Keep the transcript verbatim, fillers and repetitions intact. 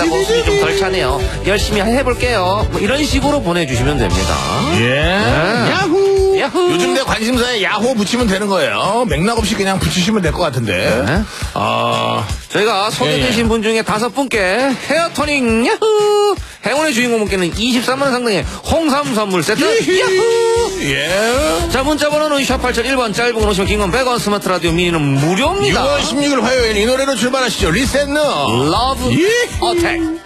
힘들다고 숨이 좀 덜 차네요. 열심히 해볼게요. 뭐 이런 식으로 보내주시면 됩니다. 예. 네. 야후. 야후. 요즘 내 관심사에 야호 붙이면 되는 거예요. 맥락 없이 그냥 붙이시면 될 것 같은데. 네. 아, 저희가 소개되신 예, 예. 분 중에 다섯 분께 헤어토닝 야후 행운의 주인공분께는 이십삼만 원 상당의 홍삼 선물 세트 야후. 예. 자, 문자번호는 샵 팔천일 번, 짧은 건 오시면 긴 건 백 원, 스마트 라디오 미니는 무료입니다. 유월 십육일 화요일 이 노래로 출발하시죠. 리셋너 러브 예. 어택.